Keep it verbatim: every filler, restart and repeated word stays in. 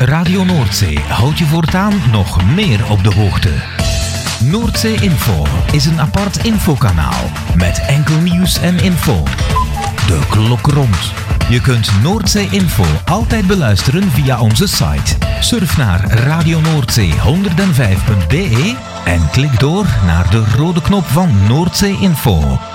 Radio Noordzee houdt je voortaan nog meer op de hoogte. Noordzee Info is een apart infokanaal met enkel nieuws en info. De klok rond. Je kunt Noordzee Info altijd beluisteren via onze site. Surf naar radio noordzee honderdvijf punt be en klik door naar de rode knop van Noordzee Info.